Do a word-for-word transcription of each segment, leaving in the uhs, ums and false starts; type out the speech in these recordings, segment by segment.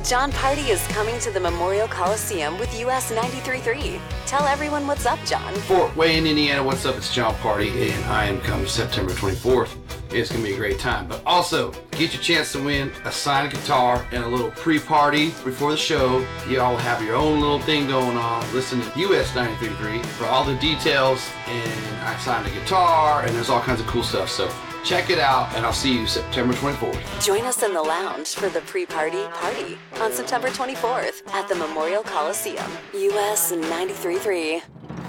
John Party is coming to the Memorial Coliseum with U S ninety-three point three. Tell everyone what's up, John. Fort Wayne, Indiana, what's up? It's John Party, and I am coming September twenty-fourth. It's going to be a great time. But also, get your chance to win a signed guitar and a little pre-party before the show. You all have your own little thing going on. Listen to U S ninety-three point three for all the details. And I signed a guitar, and there's all kinds of cool stuff. So check it out, and I'll see you September twenty-fourth. Join us in the lounge for the pre-party party on September twenty-fourth at the Memorial Coliseum. U S ninety-three point three.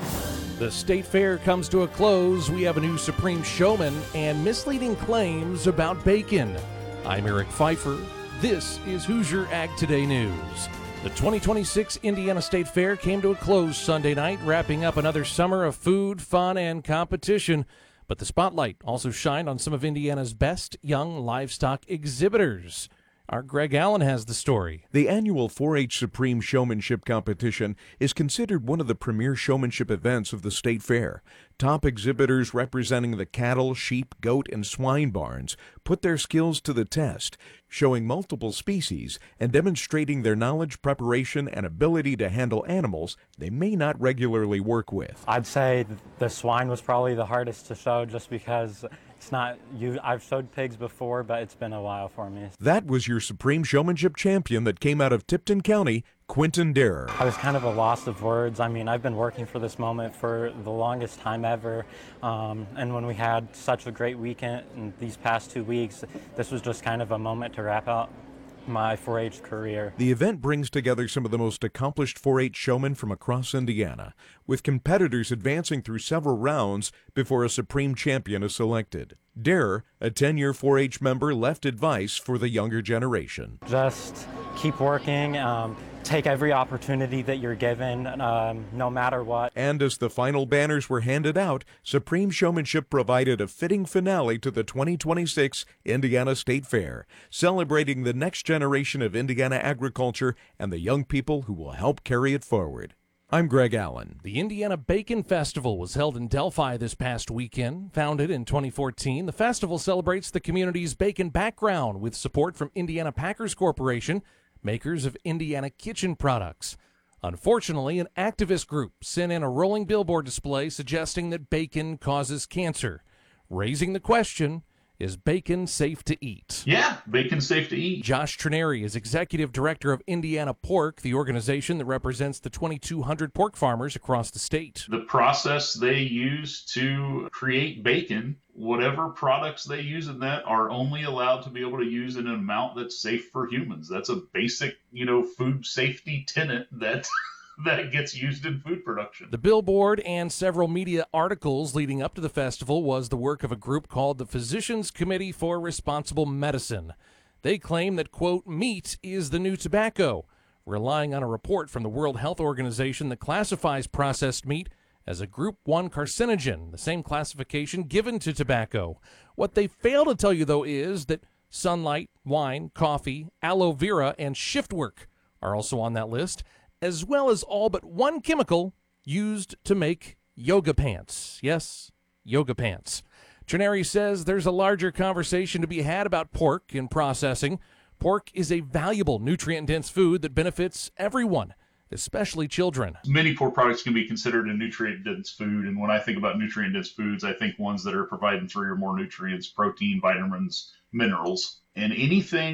The State Fair comes to a close. We have a new Supreme Showman and misleading claims about bacon. I'm Eric Pfeiffer. This is Hoosier Ag Today News. The twenty twenty-six Indiana State Fair came to a close Sunday night, wrapping up another summer of food, fun, and competition. But the spotlight also shined on some of Indiana's best young livestock exhibitors. Our Greg Allen has the story. The annual four H Supreme Showmanship Competition is considered one of the premier showmanship events of the State Fair. Top exhibitors representing the cattle, sheep, goat, and swine barns put their skills to the test, showing multiple species and demonstrating their knowledge, preparation, and ability to handle animals they may not regularly work with. I'd say the swine was probably the hardest to show just because it's not, you, I've showed pigs before, but it's been a while for me. That was your Supreme Showmanship champion that came out of Tipton County, Quentin Darer. I was kind of a loss of words. I mean, I've been working for this moment for the longest time ever, um, and when we had such a great weekend in these past two weeks, this was just kind of a moment to wrap out my four H career. The event brings together some of the most accomplished four H showmen from across Indiana, with competitors advancing through several rounds before a Supreme Champion is selected. Darer, a ten-year four H member, left advice for the younger generation. Just keep working, um, take every opportunity that you're given, um, no matter what. And as the final banners were handed out, Supreme Showmanship provided a fitting finale to the twenty twenty-six Indiana State Fair, celebrating the next generation of Indiana agriculture and the young people who will help carry it forward. I'm Greg Allen. The Indiana Bacon Festival was held in Delphi this past weekend. Founded in twenty fourteen, the festival celebrates the community's bacon background with support from Indiana Packers Corporation, makers of Indiana Kitchen products. Unfortunately, an activist group sent in a rolling billboard display suggesting that bacon causes cancer, raising the question, is bacon safe to eat? Yeah, bacon's safe to eat. Josh Trineri is executive director of Indiana Pork, the organization that represents the twenty-two hundred pork farmers across the state. The process they use to create bacon, whatever products they use in that are only allowed to be able to use in an amount that's safe for humans. That's a basic, you know, food safety tenet that that gets used in food production. The billboard and several media articles leading up to the festival was the work of a group called the Physicians Committee for Responsible Medicine. They claim that, quote, meat is the new tobacco, relying on a report from the World Health Organization that classifies processed meat as a Group one carcinogen, the same classification given to tobacco. What they fail to tell you, though, is that sunlight, wine, coffee, aloe vera, and shift work are also on that list, as well as all but one chemical used to make yoga pants. Yes, yoga pants. Trineri says there's a larger conversation to be had about pork in processing. Pork is a valuable nutrient-dense food that benefits everyone, especially children. Many pork products can be considered a nutrient-dense food, and when I think about nutrient-dense foods, I think ones that are providing three or more nutrients, protein, vitamins, minerals, and anything